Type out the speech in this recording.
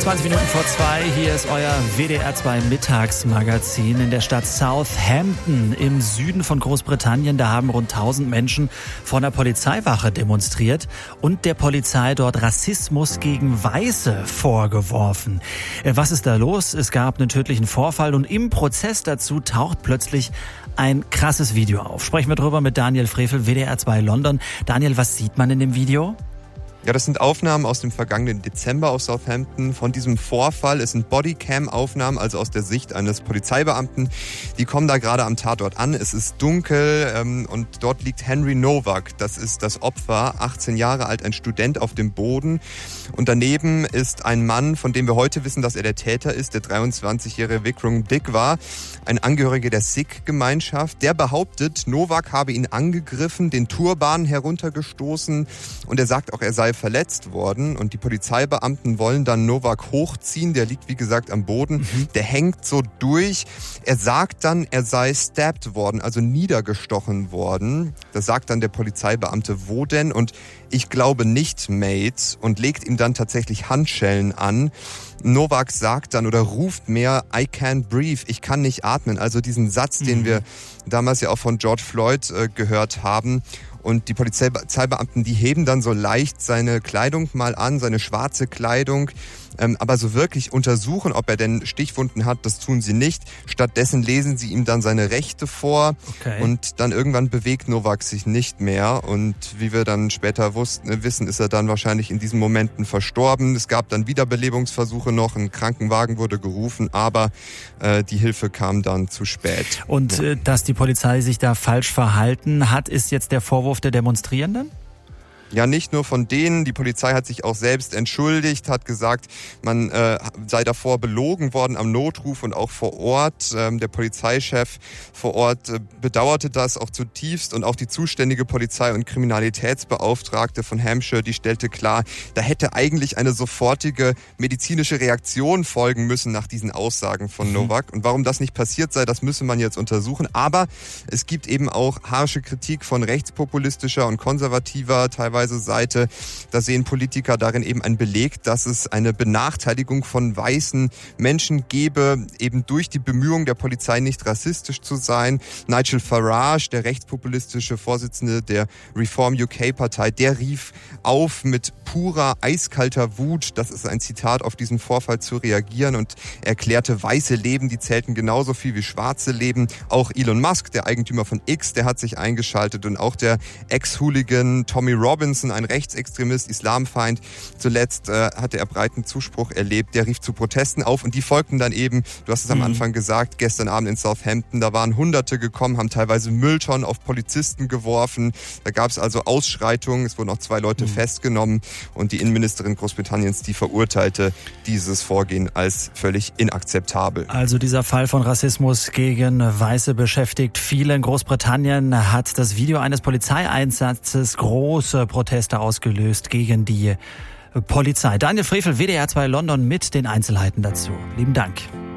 20 Minuten vor 2, hier ist euer WDR 2 Mittagsmagazin in der Stadt Southampton im Süden von Großbritannien. Da haben rund 1000 Menschen vor einer Polizeiwache demonstriert und der Polizei dort Rassismus gegen Weiße vorgeworfen. Was ist da los? Es gab einen tödlichen Vorfall und im Prozess dazu taucht plötzlich ein krasses Video auf. Sprechen wir drüber mit Daniel Frevel, WDR 2 London. Daniel, was sieht man in dem Video? Ja, das sind Aufnahmen aus dem vergangenen Dezember aus Southampton von diesem Vorfall. Es sind Bodycam-Aufnahmen, also aus der Sicht eines Polizeibeamten. Die kommen da gerade am Tatort an. Es ist dunkel und dort liegt Henry Novak. Das ist das Opfer, 18 Jahre alt, ein Student auf dem Boden. Und daneben ist ein Mann, von dem wir heute wissen, dass er der Täter ist, der 23-jährige Vikram Dikwa, ein Angehöriger der Sikh-Gemeinschaft. Der behauptet, Novak habe ihn angegriffen, den Turban heruntergestoßen und er sagt auch, er sei verletzt worden und die Polizeibeamten wollen dann Novak hochziehen. Der liegt, wie gesagt, am Boden. Der hängt so durch. Er sagt dann, er sei stabbed worden, also niedergestochen worden. Da sagt dann der Polizeibeamte, wo denn? Und ich glaube nicht, Mate, und legt ihm dann tatsächlich Handschellen an. Novak sagt dann oder ruft mehr, I can't breathe, ich kann nicht atmen. Also diesen Satz, den wir damals ja auch von George Floyd gehört haben. Und die Polizeibeamten, die heben dann so leicht seine Kleidung mal an, seine schwarze Kleidung. Aber so wirklich untersuchen, ob er denn Stichwunden hat, das tun sie nicht. Stattdessen lesen sie ihm dann seine Rechte vor. Okay. Und dann irgendwann bewegt Novak sich nicht mehr. Und wie wir dann später wissen, ist er dann wahrscheinlich in diesen Momenten verstorben. Es gab dann Wiederbelebungsversuche noch, ein Krankenwagen wurde gerufen, aber die Hilfe kam dann zu spät. Und dass die Polizei sich da falsch verhalten hat, ist jetzt der Vorwurf der Demonstrierenden? Ja, nicht nur von denen. Die Polizei hat sich auch selbst entschuldigt, hat gesagt, man sei davor belogen worden am Notruf und auch vor Ort. Der Polizeichef vor Ort bedauerte das auch zutiefst und auch die zuständige Polizei- und Kriminalitätsbeauftragte von Hampshire, die stellte klar, da hätte eigentlich eine sofortige medizinische Reaktion folgen müssen nach diesen Aussagen von Novak. Und warum das nicht passiert sei, das müsse man jetzt untersuchen. Aber es gibt eben auch harsche Kritik von rechtspopulistischer und konservativer, teilweise Seite. Da sehen Politiker darin eben einen Beleg, dass es eine Benachteiligung von weißen Menschen gebe, eben durch die Bemühungen der Polizei nicht rassistisch zu sein. Nigel Farage, der rechtspopulistische Vorsitzende der Reform UK-Partei, der rief auf, mit purer, eiskalter Wut, das ist ein Zitat, auf diesen Vorfall zu reagieren und erklärte, weiße Leben, die zählten genauso viel wie schwarze Leben. Auch Elon Musk, der Eigentümer von X, der hat sich eingeschaltet und auch der Ex-Hooligan Tommy Robinson, ein Rechtsextremist, Islamfeind. Zuletzt hatte er breiten Zuspruch erlebt. Der rief zu Protesten auf und die folgten dann eben, du hast es am Anfang gesagt, gestern Abend in Southampton. Da waren Hunderte gekommen, haben teilweise Mülltonnen auf Polizisten geworfen. Da gab es also Ausschreitungen. Es wurden auch 2 Leute festgenommen und die Innenministerin Großbritanniens, die verurteilte dieses Vorgehen als völlig inakzeptabel. Also dieser Fall von Rassismus gegen Weiße beschäftigt viele. In Großbritannien hat das Video eines Polizeieinsatzes große Proteste ausgelöst gegen die Polizei. Daniel Frevel, WDR 2 London mit den Einzelheiten dazu. Lieben Dank.